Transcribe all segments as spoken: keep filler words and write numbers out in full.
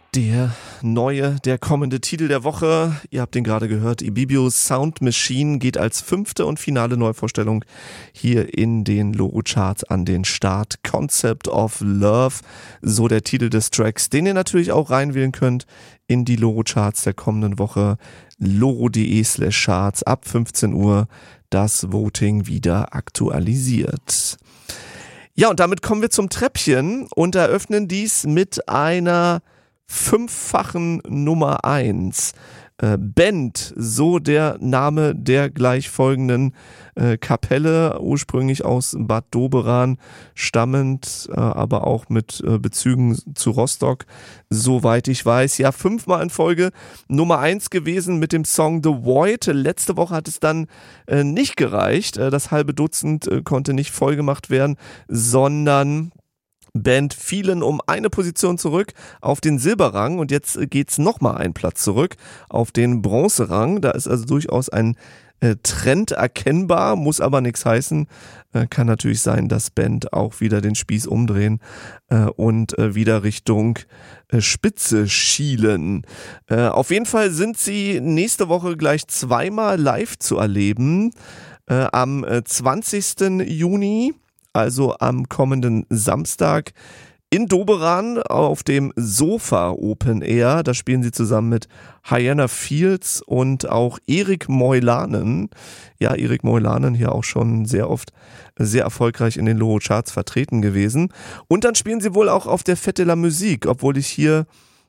Der neue, der kommende Titel der Woche, ihr habt den gerade gehört, Ibibio Sound Machine geht als fünfte und finale Neuvorstellung hier in den Loro-Charts an den Start. Concept of Love, so der Titel des Tracks, den ihr natürlich auch reinwählen könnt in die Loro-Charts der kommenden Woche. loro.de slash Charts ab fünfzehn Uhr das Voting wieder aktualisiert. Ja, und damit kommen wir zum Treppchen und eröffnen dies mit einer fünffachen Nummer eins. Äh, Band, so der Name der gleichfolgenden äh, Kapelle, ursprünglich aus Bad Doberan stammend, äh, aber auch mit äh, Bezügen zu Rostock, soweit ich weiß. Ja, fünfmal in Folge Nummer eins gewesen mit dem Song The Void. Letzte Woche hat es dann äh, nicht gereicht. Äh, das halbe Dutzend äh, konnte nicht voll gemacht werden, sondern Band fielen um eine Position zurück auf den Silberrang und jetzt geht's nochmal einen Platz zurück auf den Bronzerang. Da ist also durchaus ein äh, Trend erkennbar, muss aber nichts heißen. Äh, kann natürlich sein, dass Band auch wieder den Spieß umdrehen äh, und äh, wieder Richtung äh, Spitze schielen. Äh, auf jeden Fall sind sie nächste Woche gleich zweimal live zu erleben. Äh, am äh, zwanzigsten Juni, also am kommenden Samstag in Doberan auf dem Sofa Open Air. Da spielen sie zusammen mit Hyena Fields und auch Erik Moilanen. Ja, Erik Moilanen hier auch schon sehr oft sehr erfolgreich in den Loro-Charts vertreten gewesen. Und dann spielen sie wohl auch auf der Fête de la Musique, obwohl ich hier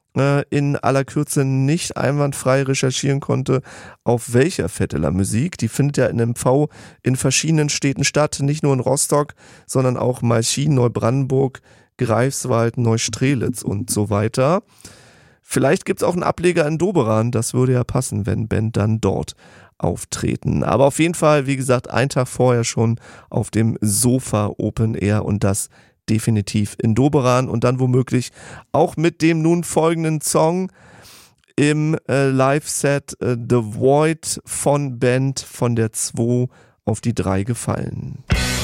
in aller Kürze nicht einwandfrei recherchieren konnte, auf welcher Fête de la Musique. Die findet ja in M V in verschiedenen Städten statt, nicht nur in Rostock, sondern auch Malchin, Neubrandenburg, Greifswald, Neustrelitz und so weiter. Vielleicht gibt es auch einen Ableger in Doberan, das würde ja passen, wenn Band dann dort auftreten. Aber auf jeden Fall, wie gesagt, einen Tag vorher schon auf dem Sofa Open Air und das definitiv in Doberan und dann womöglich auch mit dem nun folgenden Song im äh, Live-Set äh, The Void von Band von der zwei auf die drei gefallen.